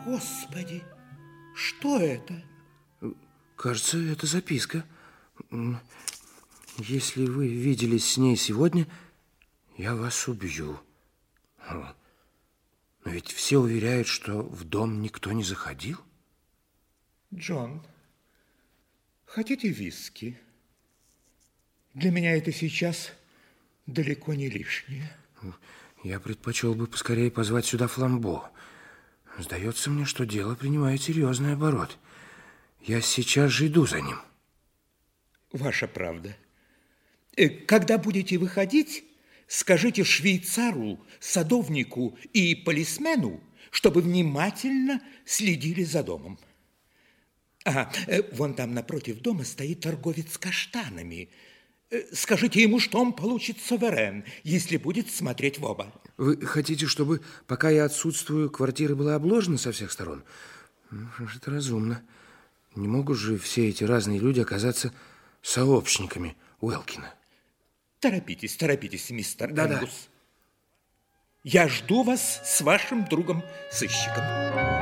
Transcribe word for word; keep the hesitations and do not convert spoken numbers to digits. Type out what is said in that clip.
Господи, что это? Кажется, это записка. Если вы виделись с ней сегодня, я вас убью. Но ведь все уверяют, что в дом никто не заходил. Джон, хотите виски? Для меня это сейчас далеко не лишнее. Я предпочел бы поскорее позвать сюда Фламбо. Сдается мне, что дело принимает серьезный оборот. Я сейчас же иду за ним. Ваша правда. Когда будете выходить, скажите швейцару, садовнику и полисмену, чтобы внимательно следили за домом. Ага, вон там напротив дома стоит торговец каштанами. Скажите ему, что он получит суверен, если будет смотреть в оба. Вы хотите, чтобы, пока я отсутствую, квартира была обложена со всех сторон? Это разумно. Не могут же все эти разные люди оказаться сообщниками Уэлкина. Торопитесь, торопитесь, мистер Да-да. Энгус. Я жду вас с вашим другом-сыщиком.